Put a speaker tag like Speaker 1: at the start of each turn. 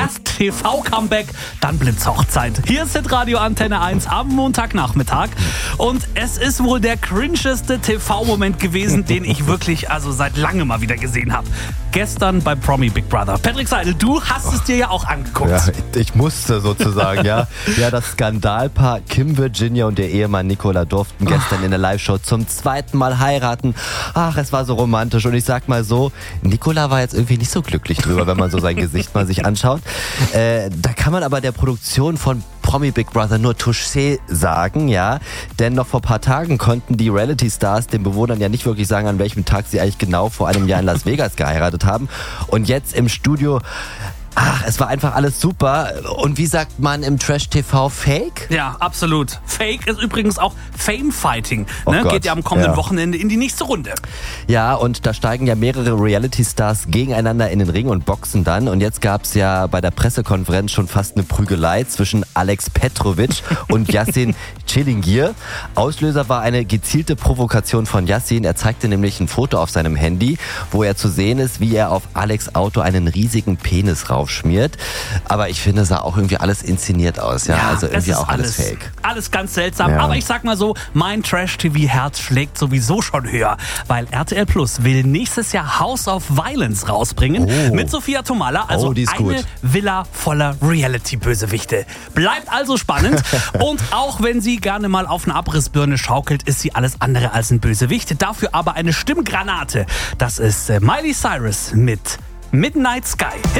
Speaker 1: Erst TV-Comeback, dann Blitzhochzeit. Hier ist Radio Antenne 1 am Montagnachmittag. Und es ist wohl der cringeste TV-Moment gewesen, den ich wirklich seit langem mal wieder gesehen habe. Gestern bei Promi Big Brother. Patrick Seidel, du hast es dir ja auch angeguckt.
Speaker 2: Ja, ich musste sozusagen, ja. Ja, das Skandalpaar Kim Virginia und der Ehemann Nicola durften gestern in der Live-Show zum zweiten Mal heiraten. Ach, es war so romantisch. Und ich sag mal so, Nicola war jetzt irgendwie nicht so glücklich drüber, wenn man so sein Gesicht mal sich anschaut. Da kann man aber der Produktion von Promi Big Brother nur Touché sagen, ja. Denn noch vor ein paar Tagen konnten die Reality-Stars den Bewohnern ja nicht wirklich sagen, an welchem Tag sie eigentlich genau vor einem Jahr in Las Vegas geheiratet haben. Und jetzt im Studio, es war einfach alles super. Und wie sagt man im Trash-TV, Fake?
Speaker 1: Ja, absolut. Fake ist übrigens auch Fame-Fighting. Ne?
Speaker 2: Gott,
Speaker 1: geht ja am kommenden Wochenende in die nächste Runde.
Speaker 2: Ja, und da steigen ja mehrere Reality-Stars gegeneinander in den Ring und boxen dann. Und jetzt gab es ja bei der Pressekonferenz schon fast eine Prügelei zwischen Alex Petrovic und Yassin Ceylingier. Auslöser war eine gezielte Provokation von Yassin. Er zeigte nämlich ein Foto auf seinem Handy, wo er zu sehen ist, wie er auf Alex' Auto einen riesigen Penis raufschmiert. Aber ich finde, es sah auch irgendwie alles inszeniert aus. Ja, also irgendwie auch alles fake.
Speaker 1: Alles ganz seltsam.
Speaker 2: Ja.
Speaker 1: Aber ich sag mal so, mein Trash-TV-Herz schlägt sowieso schon höher. Weil RTL Plus will nächstes Jahr House of Violence rausbringen. Mit Sophia Tomalla. Also
Speaker 2: die ist
Speaker 1: eine
Speaker 2: gut.
Speaker 1: Villa voller Reality-Bösewichte. Bleibt also spannend. Und auch wenn sie gerne mal auf eine Abrissbirne schaukelt, ist sie alles andere als ein Bösewicht. Dafür aber eine Stimmgranate. Das ist Miley Cyrus mit Midnight Sky.